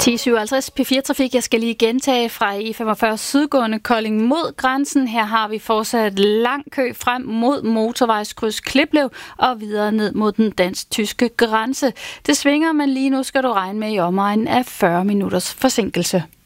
10:57 P4-trafik. Jeg skal lige gentage fra E45 sydgående Kolding mod grænsen. Her har vi fortsat lang kø frem mod motorvejskryds Kliplev og videre ned mod den dansk-tyske grænse. Det svinger, men lige nu skal du regne med i omegnen af 40 minutters forsinkelse.